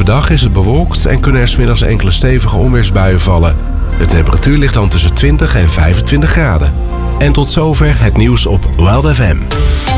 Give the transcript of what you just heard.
Overdag is het bewolkt en kunnen er 's middags enkele stevige onweersbuien vallen. De temperatuur ligt dan tussen 20 en 25 graden. En tot zover het nieuws op Wild FM.